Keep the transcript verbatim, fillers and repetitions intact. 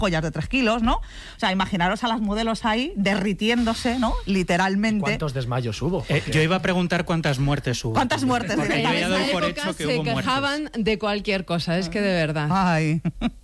collar de tres kilos, ¿no? O sea, imaginaros a las modelos ahí derritiéndose, ¿no? Literalmente. ¿Cuántos desmayos hubo? Eh, yo iba a preguntar cuántas muertes hubo. ¿Cuántas muertes? Porque yo ya doy por época hecho que se hubo muertes. quejaban de cualquier cosa, es que de verdad. Ay.